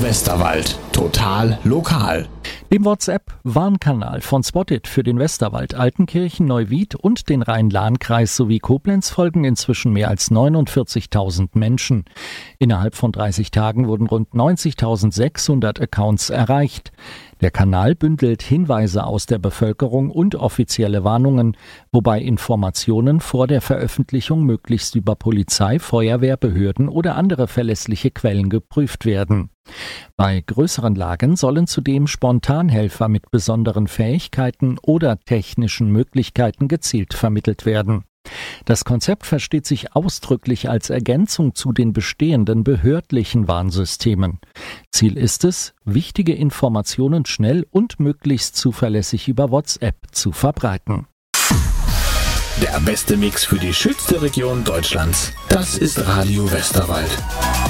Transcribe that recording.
Westerwald. Total lokal. Dem WhatsApp-Warnkanal von Spotted für den Westerwald, Altenkirchen, Neuwied und den Rhein-Lahn-Kreis sowie Koblenz folgen inzwischen mehr als 49.000 Menschen. Innerhalb von 30 Tagen wurden rund 90.600 Accounts erreicht. Der Kanal bündelt Hinweise aus der Bevölkerung und offizielle Warnungen, wobei Informationen vor der Veröffentlichung möglichst über Polizei, Feuerwehr, Behörden oder andere verlässliche Quellen geprüft werden. Bei größeren Lagen sollen zudem Spontanhelfer mit besonderen Fähigkeiten oder technischen Möglichkeiten gezielt vermittelt werden. Das Konzept versteht sich ausdrücklich als Ergänzung zu den bestehenden behördlichen Warnsystemen. Ziel ist es, wichtige Informationen schnell und möglichst zuverlässig über WhatsApp zu verbreiten. Der beste Mix für die schönste Region Deutschlands. Das ist Radio Westerwald.